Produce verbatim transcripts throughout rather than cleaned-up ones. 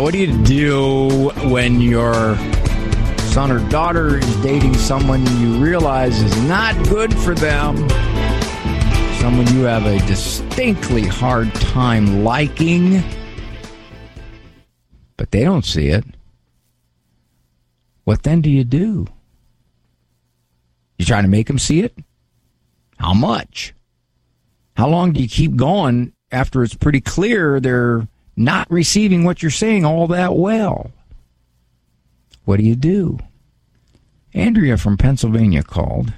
What do you do when your son or daughter is dating someone you realize is not good for them? Someone you have a distinctly hard time liking, but they don't see it. What then do you do? You trying to make them see it? How much? How long do you keep going after it's pretty clear they're not receiving what you're saying all that well? What do you do? Andrea from Pennsylvania called.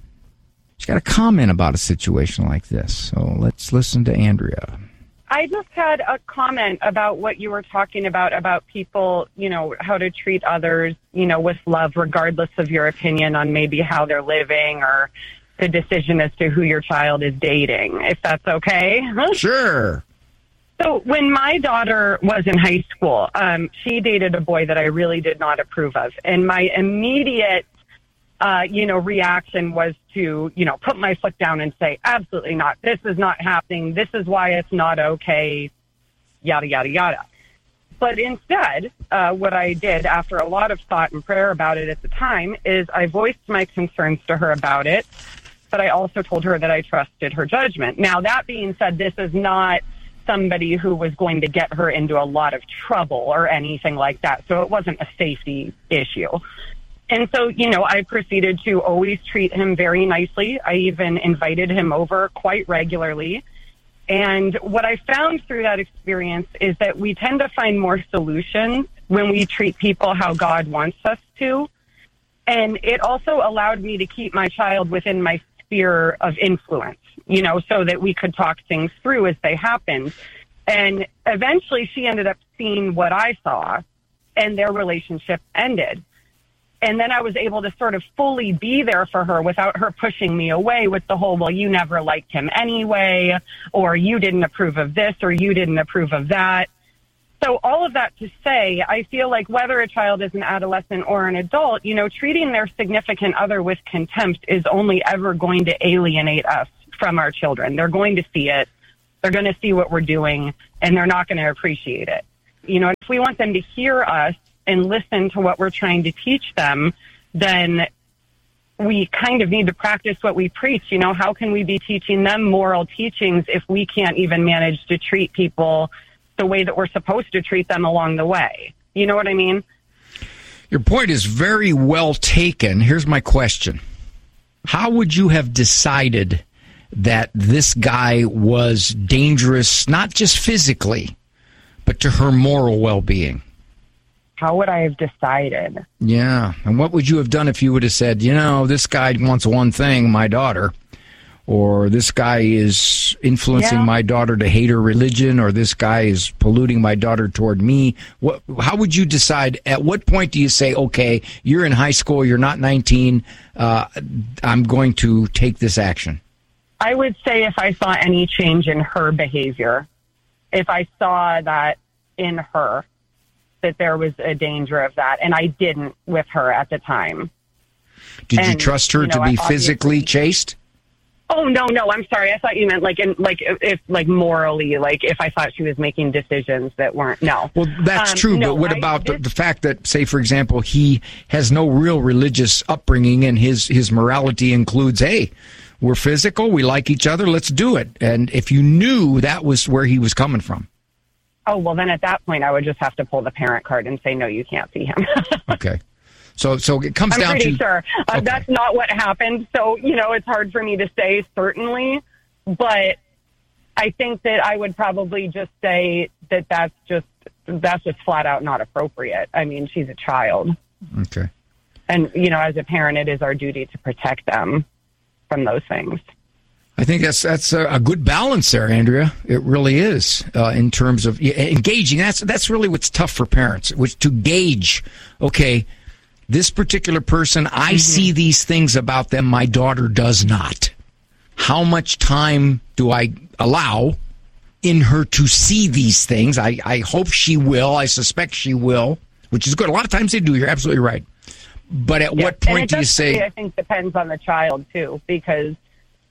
She's got a comment about a situation like this. So let's listen to Andrea. I just had a comment about what you were talking about, about people, you know, how to treat others, you know, with love, regardless of your opinion on maybe how they're living or the decision as to who your child is dating, if that's okay. Sure. So when my daughter was in high school, um, she dated a boy that I really did not approve of. And my immediate, uh, you know, reaction was to, you know, put my foot down and say, absolutely not. This is not happening. This is why it's not okay, yada, yada, yada. But instead, uh, what I did after a lot of thought and prayer about it at the time is I voiced my concerns to her about it, but I also told her that I trusted her judgment. Now, that being said, this is not somebody who was going to get her into a lot of trouble or anything like that. So it wasn't a safety issue. And so, you know, I proceeded to always treat him very nicely. I even invited him over quite regularly. And what I found through that experience is that we tend to find more solutions when we treat people how God wants us to. And it also allowed me to keep my child within my sphere of influence, you know, so that we could talk things through as they happened. And eventually she ended up seeing what I saw, and their relationship ended. And then I was able to sort of fully be there for her without her pushing me away with the whole, well, you never liked him anyway, or you didn't approve of this, or you didn't approve of that. So all of that to say, I feel like whether a child is an adolescent or an adult, you know, treating their significant other with contempt is only ever going to alienate us from our children. They're going to see it. They're going to see what we're doing, and they're not going to appreciate it. You know, if we want them to hear us and listen to what we're trying to teach them, then we kind of need to practice what we preach. You know, how can we be teaching them moral teachings if we can't even manage to treat people the way that we're supposed to treat them along the way? You know what I mean? Your point is very well taken. Here's my question. How would you have decided that this guy was dangerous, not just physically, but to her moral well-being? How would I have decided? Yeah. And what would you have done if you would have said, you know, this guy wants one thing, my daughter, or this guy is influencing yeah. my daughter to hate her religion, or this guy is polluting my daughter toward me? What, how would you decide? At what point do you say, okay, you're in high school, you're not nineteen, uh, I'm going to take this action? I would say if I saw any change in her behavior, if I saw that in her, that there was a danger of that, and I didn't with her at the time. Did and, you trust her you know, to be physically chaste? Oh, no, no, I'm sorry. I thought you meant like in like if like morally, like if I thought she was making decisions that weren't. No. Well, that's um, true, no, but what I, about this, the, the fact that, say, for example, he has no real religious upbringing, and his, his morality includes, hey, we're physical, we like each other, let's do it. And if you knew that was where he was coming from. Oh, well, then at that point, I would just have to pull the parent card and say, no, you can't see him. Okay. So so it comes I'm down to... I'm pretty sure. Uh, okay. That's not what happened. So, you know, it's hard for me to say, certainly. But I think that I would probably just say that that's just, that's just flat out not appropriate. I mean, she's a child. Okay. And, you know, as a parent, it is our duty to protect them from those things. I think that's that's a, a good balance there, Andrea. It really is, uh, in terms of engaging. That's that's really what's tough for parents, which to gauge, okay, this particular person, I mm-hmm. see these things about them, my daughter does not. How much time do I allow in her to see these things? I, I hope she will. I suspect she will, which is good. A lot of times they do. You're absolutely right. But at yeah. what point and it do you say... Really, I think depends on the child, too, because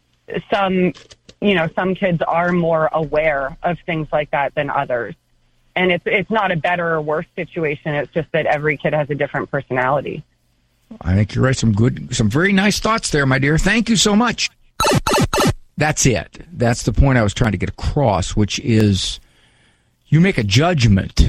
some, you know, some kids are more aware of things like that than others. And it's it's not a better or worse situation. It's just that every kid has a different personality. I think you're right. Some good, some very nice thoughts there, my dear. Thank you so much. That's it. That's the point I was trying to get across, which is you make a judgment.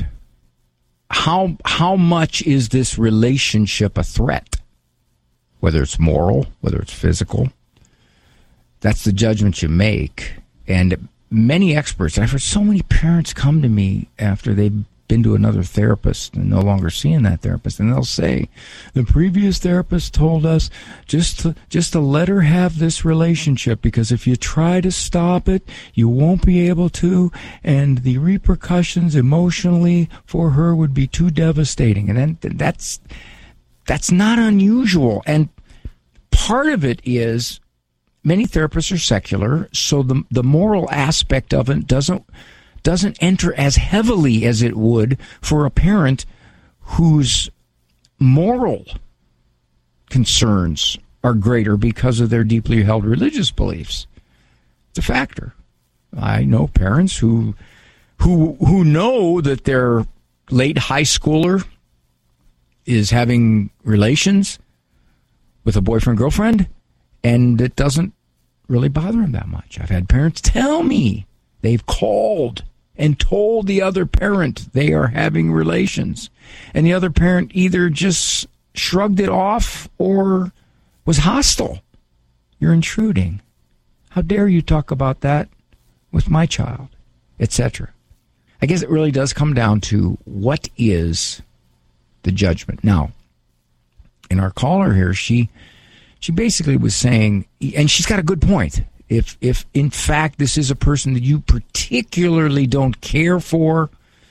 How how much is this relationship a threat? Whether it's moral, whether it's physical. That's the judgment you make. And many experts, and I've heard so many parents come to me after they've been to another therapist and no longer seeing that therapist, and they'll say, the previous therapist told us just to, just to let her have this relationship, because if you try to stop it, you won't be able to, and the repercussions emotionally for her would be too devastating. And then that's that's not unusual. And part of it is many therapists are secular, so the the moral aspect of it doesn't doesn't enter as heavily as it would for a parent whose moral concerns are greater because of their deeply held religious beliefs. It's a factor. I know parents who who who know that their late high schooler is having relations with a boyfriend, girlfriend, and it doesn't really bother them that much. I've had parents tell me they've called and told the other parent they are having relations, and the other parent either just shrugged it off or was hostile. You're intruding. How dare you talk about that with my child, et cetera. I guess it really does come down to what is the judgment. Now, in our caller here, she she basically was saying, and she's got a good point, if if in fact this is a person that you particularly don't care for,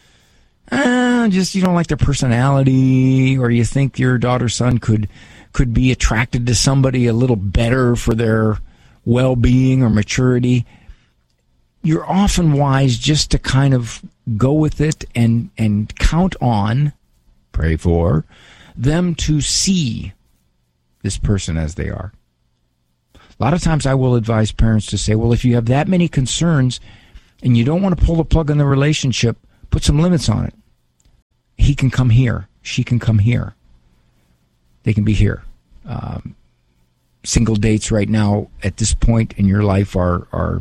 uh, just you don't like their personality, or you think your daughter or son could could be attracted to somebody a little better for their well-being or maturity, you're often wise just to kind of go with it and and count on, pray for, them to see this person as they are. A lot of times I will advise parents to say, well, if you have that many concerns and you don't want to pull the plug on the relationship, put some limits on it. He can come here. She can come here. They can be here. Um, single dates right now at this point in your life are are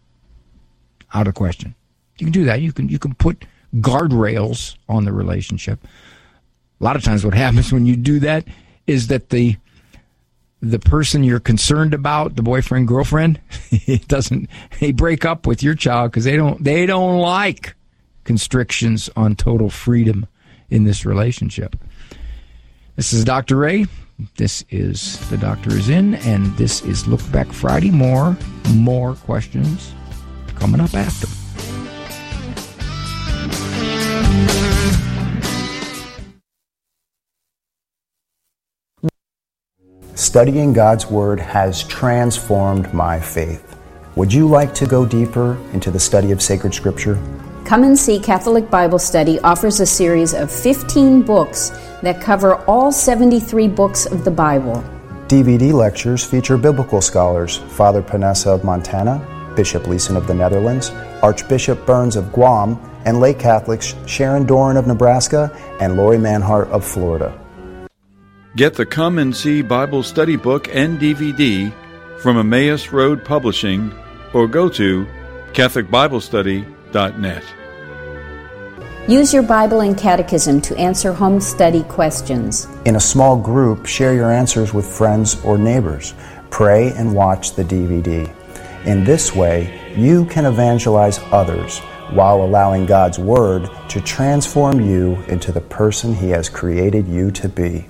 out of question. You can do that. You can you can put guardrails on the relationship. A lot of times what happens when you do that is that the the person you're concerned about, the boyfriend, girlfriend, it doesn't they break up with your child because they don't they don't like constrictions on total freedom in this relationship. This is Doctor Ray. This is The Doctor Is In, and this is Look Back Friday. More, more questions coming up after. Studying God's Word has transformed my faith. Would you like to go deeper into the study of sacred Scripture? Come and See Catholic Bible Study offers a series of fifteen books that cover all seventy-three books of the Bible. D V D lectures feature biblical scholars Father Panessa of Montana, Bishop Leeson of the Netherlands, Archbishop Burns of Guam, and lay Catholics Sharon Doran of Nebraska and Lori Manhart of Florida. Get the Come and See Bible Study Book and D V D from Emmaus Road Publishing or go to Catholic Bible Study dot net. Use your Bible and Catechism to answer home study questions. In a small group, share your answers with friends or neighbors. Pray and watch the D V D. In this way, you can evangelize others while allowing God's Word to transform you into the person He has created you to be.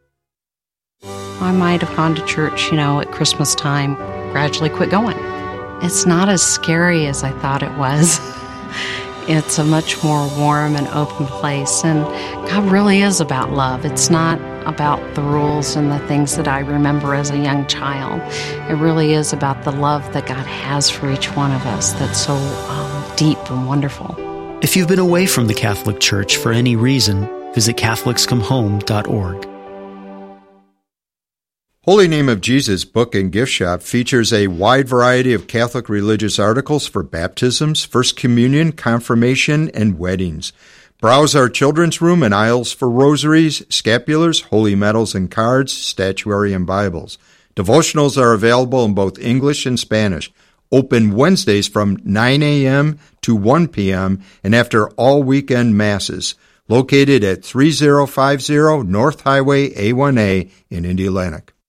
I might have gone to church, you know, at Christmas time, gradually quit going. It's not as scary as I thought it was. It's a much more warm and open place, and God really is about love. It's not about the rules and the things that I remember as a young child. It really is about the love that God has for each one of us that's so um, deep and wonderful. If you've been away from the Catholic Church for any reason, visit Catholics Come Home dot org. Holy Name of Jesus Book and Gift Shop features a wide variety of Catholic religious articles for baptisms, First Communion, confirmation, and weddings. Browse our children's room and aisles for rosaries, scapulars, holy medals and cards, statuary, and Bibles. Devotionals are available in both English and Spanish. Open Wednesdays from nine a.m. to one p.m. and after all weekend masses. Located at thirty fifty North Highway A one A in Indialantic.